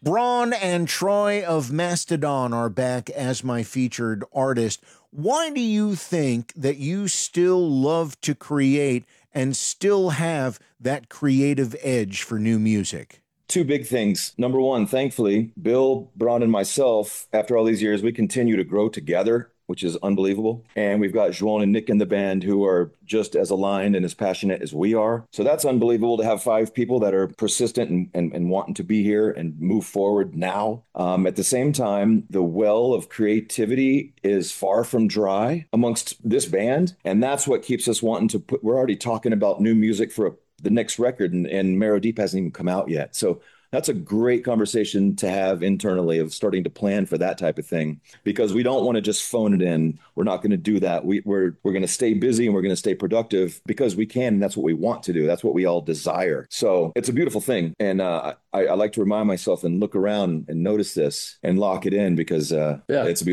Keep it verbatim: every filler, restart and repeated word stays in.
Braun and Troy of Mastodon are back as my featured artist. Why do you think that you still love to create and still have that creative edge for new music? Two big things. Number one, thankfully, Bill, Braun, and myself, after all these years, we continue to grow together, which is unbelievable. And we've got Joan and Nick in the band who are just as aligned and as passionate as we are. So that's unbelievable to have five people that are persistent and, and, and wanting to be here and move forward now. Um, at the same time, the well of creativity is far from dry amongst this band. And that's what keeps us wanting to put, we're already talking about new music for a the next record, and, and Marrow Deep hasn't even come out yet. So that's a great conversation to have internally of starting to plan for that type of thing, because we don't want to just phone it in. We're not going to do that. We, we're we're going to stay busy and we're going to stay productive because we can, and that's what we want to do. That's what we all desire. So it's a beautiful thing. And uh, I, I like to remind myself and look around and notice this and lock it in because uh, yeah. it's a beautiful